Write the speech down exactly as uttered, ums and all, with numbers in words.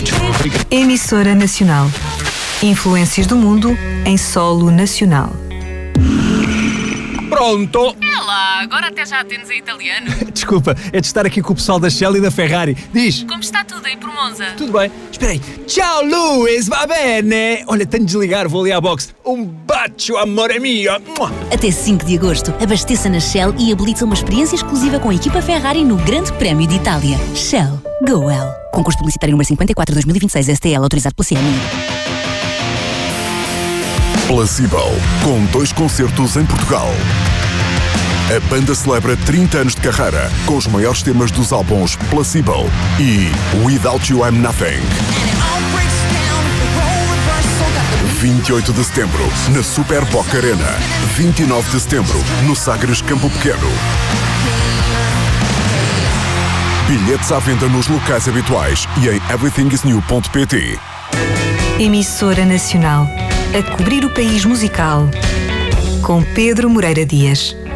Emissora Nacional. Influências do mundo em solo nacional. Pronto! É lá, agora até já atendes em italiano. Desculpa, é de estar aqui com o pessoal da Shell e da Ferrari. Diz. Como está tudo aí por Monza? Tudo bem. Espera aí. Ciao, Luís, va bene? Olha, tenho de desligar, vou ali à boxe. Um bacio, amore mio. Até cinco de agosto, abasteça na Shell e habilita uma experiência exclusiva com a equipa Ferrari no Grande Prémio de Itália. Shell. Go well. Concurso publicitário número cinquenta e quatro de dois mil e vinte e seis S T L, autorizado pela C M I. Placebo, com dois concertos em Portugal. A banda celebra trinta anos de carreira com os maiores temas dos álbuns Placebo e Without You I'm Nothing. vinte e oito de setembro, na Super Boca Arena. vinte e nove de setembro, no Sagres Campo Pequeno. Bilhetes à venda nos locais habituais e em everything is new ponto pt. Emissora Nacional. A cobrir o país musical. Com Pedro Moreira Dias.